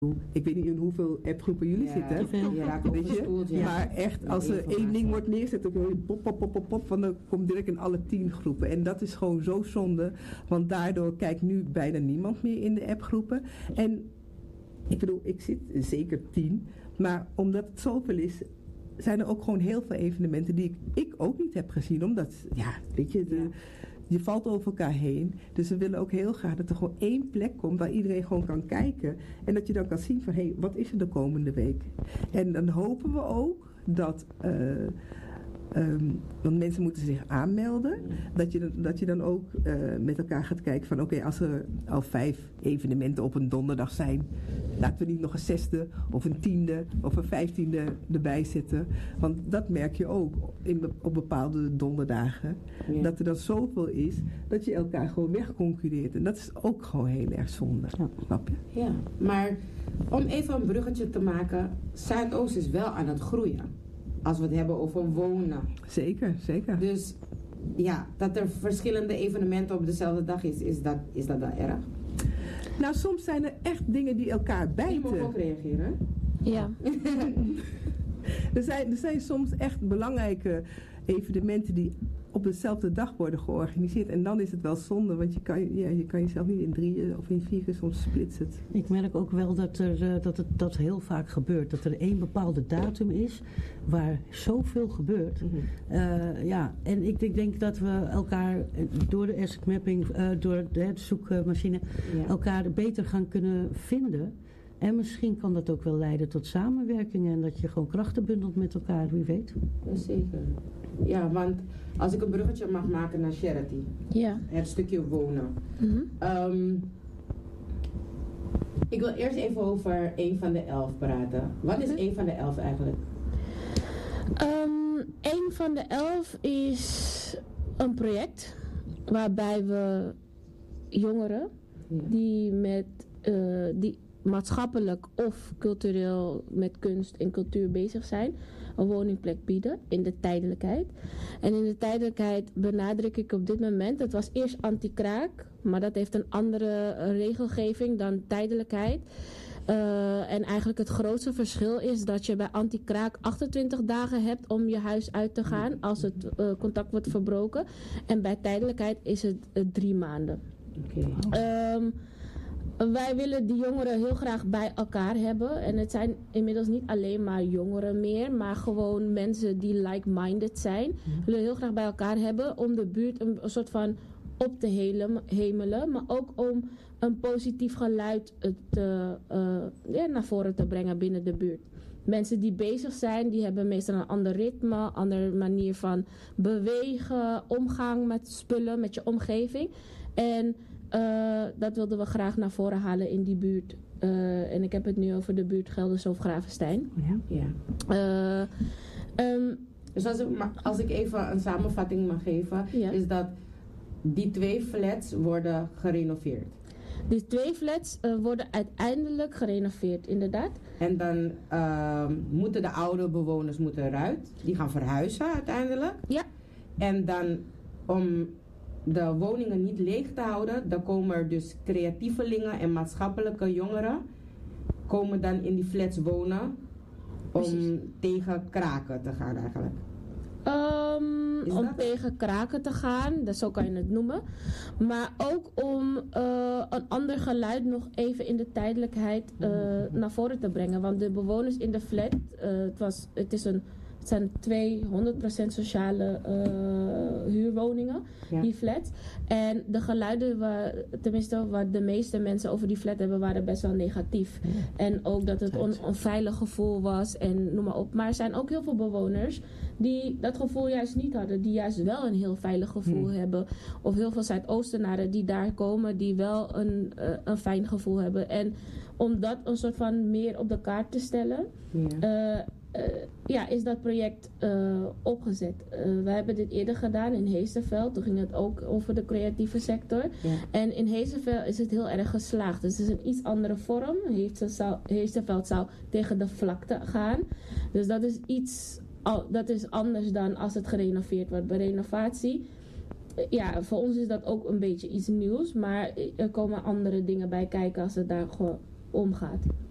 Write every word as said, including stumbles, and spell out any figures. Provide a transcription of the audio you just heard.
Ik weet niet in hoeveel appgroepen jullie Ja, zitten. je raakt overspoeld, ja. Maar echt, als er één ding wordt neergezet, dan hoor je pop, pop, pop, pop, pop, want dan komt direct in alle tien groepen. En dat is gewoon zo zonde, want daardoor kijkt nu bijna niemand meer in de appgroepen. En ik bedoel, ik zit zeker tien, maar omdat het zoveel is, zijn er ook gewoon heel veel evenementen die ik, ik ook niet heb gezien. Omdat, ja, weet je, de, je valt over elkaar heen. Dus we willen ook heel graag dat er gewoon één plek komt waar iedereen gewoon kan kijken. En dat je dan kan zien van, hé, hey, wat is er de komende week? En dan hopen we ook dat... Uh, Um, want mensen moeten zich aanmelden. Dat je, dat je dan ook uh, met elkaar gaat kijken van oké, okay, als er al vijf evenementen op een donderdag zijn, laten we niet nog een zesde of een tiende of een vijftiende erbij zetten. Want dat merk je ook in, op bepaalde donderdagen. Ja. Dat er dan zoveel is dat je elkaar gewoon wegconcurreert. En dat is ook gewoon heel erg zonde. Ja. Snap je? Ja, maar om even een bruggetje te maken, Zuidoost is wel aan het groeien. Als we het hebben over wonen. Zeker, zeker. Dus ja, dat er verschillende evenementen op dezelfde dag is, is dat, is dat dan erg? Nou, soms zijn er echt dingen die elkaar bijten. Je mag ook reageren. Ja. er, zijn, er zijn soms echt belangrijke evenementen die op dezelfde dag worden georganiseerd. En dan is het wel zonde, want je kan, ja, je kan jezelf niet in drieën of in vier soms splitsen. Ik merk ook wel dat, er, dat het dat heel vaak gebeurt. Dat er één bepaalde datum is waar zoveel gebeurt. Mm-hmm. Uh, ja, en ik, ik denk dat we elkaar door de asset mapping, uh, door de zoekmachine, ja. elkaar beter gaan kunnen vinden. En misschien kan dat ook wel leiden tot samenwerking en dat je gewoon krachten bundelt met elkaar, wie weet. Ja, zeker. Ja, want als ik een bruggetje mag maken naar charity. Ja. Het stukje wonen. Mm-hmm. Um, ik wil eerst even over één van de elf praten. Wat is één van de elf eigenlijk? Um, één van de elf is een project waarbij we jongeren ja. die met uh, die maatschappelijk of cultureel met kunst en cultuur bezig zijn, een woningplek bieden in de tijdelijkheid. En in de tijdelijkheid benadruk ik op dit moment, het was eerst anti-kraak, maar dat heeft een andere regelgeving dan tijdelijkheid. Uh, en eigenlijk het grootste verschil is dat je bij anti-kraak achtentwintig dagen hebt om je huis uit te gaan als het uh, contact wordt verbroken. En bij tijdelijkheid is het uh, drie maanden. Okay. Um, Wij willen die jongeren heel graag bij elkaar hebben. En het zijn inmiddels niet alleen maar jongeren meer, maar gewoon mensen die like-minded zijn. We willen heel graag bij elkaar hebben om de buurt een, een soort van op te hemelen. Maar ook om een positief geluid te, uh, ja, naar voren te brengen binnen de buurt. Mensen die bezig zijn, die hebben meestal een ander ritme, een andere manier van bewegen, omgang met spullen, met je omgeving. En Uh, dat wilden we graag naar voren halen in die buurt. Uh, en ik heb het nu over de buurt Gelderse-Gravenstein. Ja. Ja. Uh, um, dus als ik, als ik even een samenvatting mag geven, ja. is dat die twee flats worden gerenoveerd. Die twee flats uh, worden uiteindelijk gerenoveerd, inderdaad. En dan uh, moeten de oude bewoners moeten eruit. Die gaan verhuizen uiteindelijk. Ja. En dan om de woningen niet leeg te houden, dan komen er dus creatievelingen en maatschappelijke jongeren komen dan in die flats wonen om Precies. tegen kraken te gaan eigenlijk. Um, om dat? tegen kraken te gaan, dat zo kan je het noemen. Maar ook om uh, een ander geluid nog even in de tijdelijkheid uh, naar voren te brengen. Want de bewoners in de flat, uh, het, was, het is een Het zijn twee honderd procent sociale uh, huurwoningen, ja. die flats. En de geluiden, waar, tenminste waar de meeste mensen over die flat hebben, waren best wel negatief. Ja. En ook dat het een onveilig gevoel was en noem maar op. Maar er zijn ook heel veel bewoners die dat gevoel juist niet hadden. Die juist wel een heel veilig gevoel hmm. hebben. Of heel veel Zuidoostenaren die daar komen, die wel een, uh, een fijn gevoel hebben. En om dat een soort van meer op de kaart te stellen, ja. Uh, Uh, ja, is dat project uh, opgezet. Uh, wij hebben dit eerder gedaan in Heesterveld. Toen ging het ook over de creatieve sector. Ja. En in Heesterveld is het heel erg geslaagd. Dus het is een iets andere vorm. Heesterveld zou tegen de vlakte gaan. Dus dat is iets, dat is anders dan als het gerenoveerd wordt. Bij renovatie, ja, voor ons is dat ook een beetje iets nieuws. Maar er komen andere dingen bij kijken als het daar gewoon om gaat.